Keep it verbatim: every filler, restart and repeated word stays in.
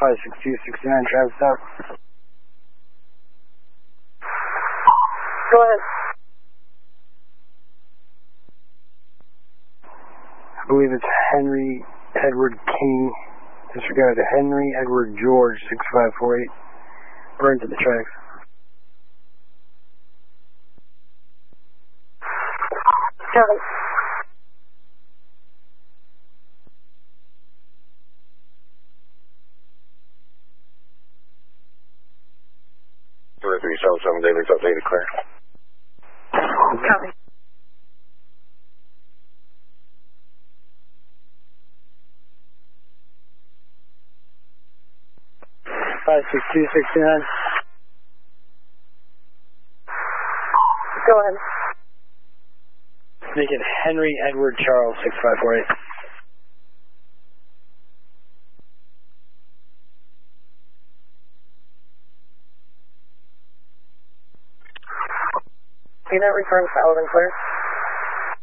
five six two six nine, Travis out. Go ahead. I believe it's Henry Edward King. Disregard to Henry Edward George six five four eight. Burn to the tracks. Copy. three seven seven, David's updated clear. Copy. five six two six nine. Go ahead. Make it Henry Edward Charles six five four eight. Unit return solid and clear.